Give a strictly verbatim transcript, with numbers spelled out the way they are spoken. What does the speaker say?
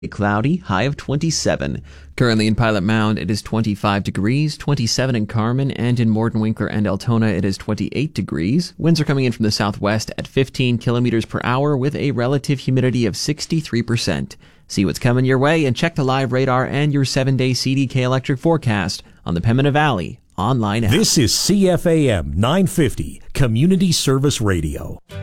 Cloudy, high of twenty-seven. Currently in Pilot Mound, it is twenty-five degrees, twenty-seven in Carmen, and in Mordenwinkler and Altona, it is twenty-eight degrees. Winds are coming in from the southwest at fifteen kilometers per hour with a relative humidity of sixty-three percent. See what's coming your way and check the live radar and your seven-day C D K electric forecast on the Pembina Valley online app. This is C F A M nine fifty, Community Service Radio.